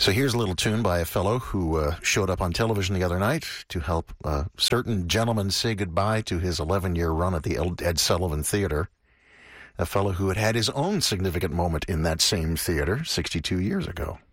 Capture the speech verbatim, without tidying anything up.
So here's a little tune by a fellow who uh, showed up on television the other night to help a certain gentleman say goodbye to his eleven-year run at the Ed Sullivan Theater. A fellow who had had his own significant moment in that same theater sixty-two years ago.